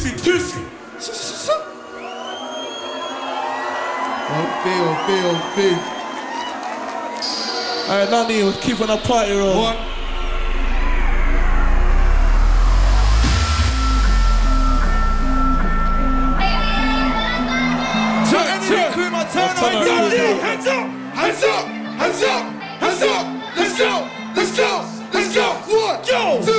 Tusi. OP. Alright, Nani, we're keeping a party roll. One. Turn on. Hands up. Let's go. 1, 2,